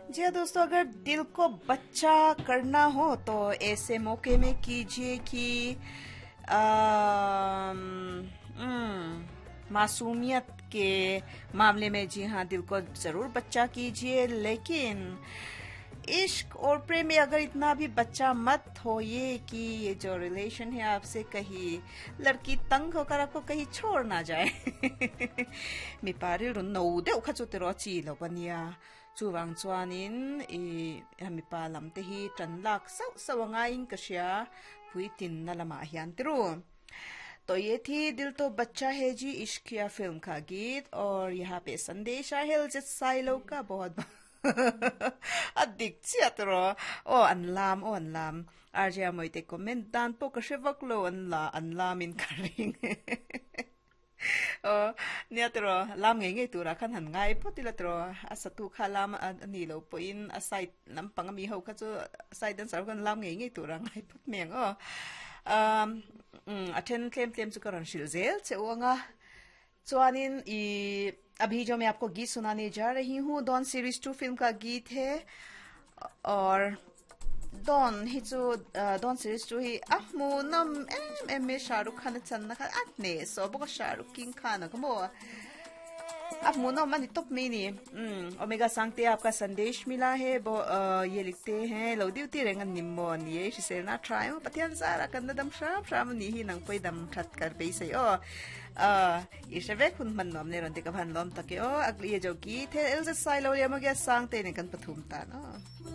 जी हाँ दोस्तों, अगर दिल को बच्चा करना हो तो ऐसे मौके में कीजिए कि मासूमियत के मामले में जी हाँ दिल को ज़रूर बच्चा कीजिए, लेकिन इश्क और प्रेम में अगर इतना भी बच्चा मत हो ये कि ये जो रिलेशन है आपसे कहीं लड़की तंग होकर आपको कहीं छोड़ ना जाए. 미빠를 노데 오카조테로 러버니아 주왕주아닌 이 미빠 람테히 전락 सवंगाइन कशिया पुइतिन नलमा हियांतिरु. तो ये थी दिल तो बच्चा है जी इश्क या फिल्म का गीत, और यहाँ पे संदेश है जिस साइलो का बहुत addict siya tro o anlam arja mo ite komentan po kasi vaklo anlamin karing o niya tro lam ngay tura kan han ngay po tila tro asa tu kalam nilo po in aside nam pangamihaw ka so aside dan sa kan lam ngay tura ngay po meng aten claim su karon shilzel se o nga चुआनिन अभी जो मैं आपको गीत सुनाने जा रही हूँ don series 2 film का गीत है. और डॉन ही जो डॉन सीरीज 2 ही मुनम एम शाहरुख खान चन्ना खान आने सो बहुत शाहरुख किंग खान को मुनम मन टॉप मिनी ओमेगा सांगते आपका संदेश मिला है. ये लिखते हैं लौदी रेंगन निम्मोन ये शिसेना ट्राई पतियान सारा कंदम शाम नहीं नंग कोई दम ठट कर पैसे ये शवे खुन मन नोम ने रंते का भान लोम तके अगली ये जो गीत है इल्ज़ा साइलो ये मगे सांगते ने कन पथुमता ना.